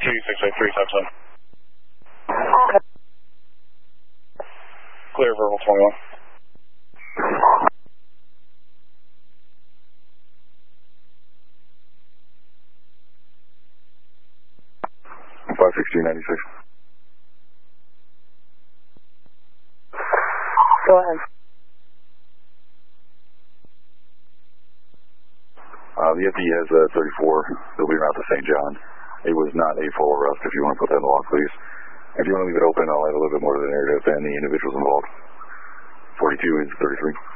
2683, touch on. Clear verbal 21. Go ahead. The FD has 34. They'll be around to St. John. It was not a full arrest. If you want to put that in the log, please. If you want to leave it open, I'll have a little bit more of the narrative and the individuals involved. 42 is 33.